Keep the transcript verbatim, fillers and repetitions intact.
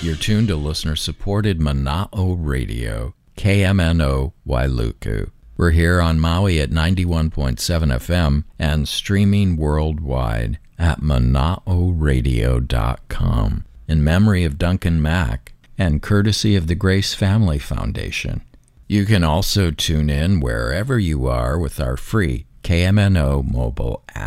You're tuned to listener-supported Mana'o Radio, K M N O Wailuku. We're here on Maui at ninety-one point seven F M and streaming worldwide at mana'o radio dot com in memory of Duncan Mack and courtesy of the Grace Family Foundation. You can also tune in wherever you are with our free K M N O mobile app.